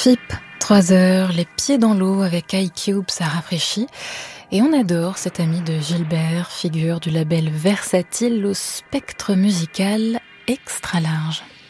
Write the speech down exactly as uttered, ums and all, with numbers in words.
F I P, trois heures, les pieds dans l'eau avec iCube, ça rafraîchit. Et on adore cet ami de Gilbert, figure du label Versatile au spectre musical extra large.